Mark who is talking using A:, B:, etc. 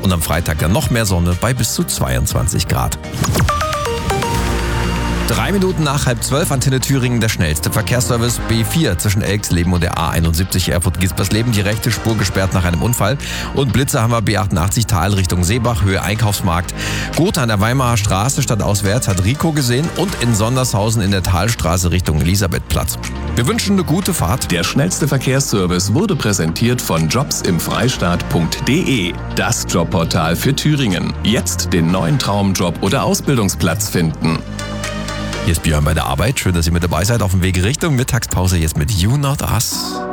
A: und am Freitag dann noch mehr Sonne bei bis zu 22 Grad. 3 Minuten nach 11:30, Antenne Thüringen, der schnellste Verkehrsservice. B4 zwischen Elxleben und der A71 Erfurt-Giesbersleben. Die rechte Spur gesperrt nach einem Unfall. Und Blitze haben wir B88 Tal Richtung Seebach, Höhe Einkaufsmarkt. Gotha an der Weimarer Straße stadtauswärts hat Rico gesehen und in Sondershausen in der Talstraße Richtung Elisabethplatz. Wir wünschen eine gute Fahrt.
B: Der schnellste Verkehrsservice wurde präsentiert von jobsimfreistaat.de. Das Jobportal für Thüringen. Jetzt den neuen Traumjob oder Ausbildungsplatz finden.
A: Hier ist Björn bei der Arbeit. Schön, dass ihr mit dabei seid auf dem Weg Richtung Mittagspause jetzt mit You Not Us.